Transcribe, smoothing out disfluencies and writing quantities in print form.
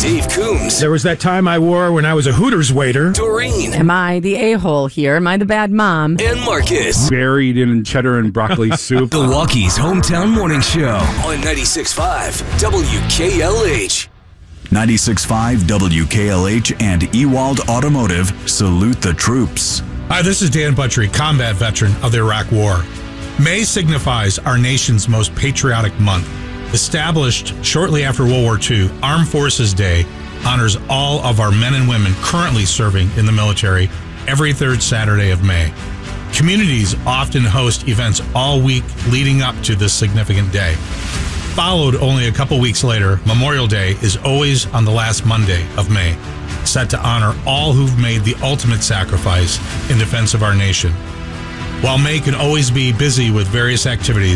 Dave Coombs. There was that time I wore when I was a Hooters waiter. Doreen. Am I the a-hole here? Am I the bad mom? And Marcus. Buried in cheddar and broccoli soup. Milwaukee's hometown morning show on 96.5 WKLH. 96.5 WKLH and Ewald Automotive salute the troops. Hi, this is Dan Buttrey, combat veteran of the Iraq War. May signifies our nation's most patriotic month. Established shortly after World War II, Armed Forces Day honors all of our men and women currently serving in the military every third Saturday of May. Communities often host events all week leading up to this significant day. Followed only a couple weeks later, Memorial Day is always on the last Monday of May, set to honor all who've made the ultimate sacrifice in defense of our nation. While May can always be busy with various activities,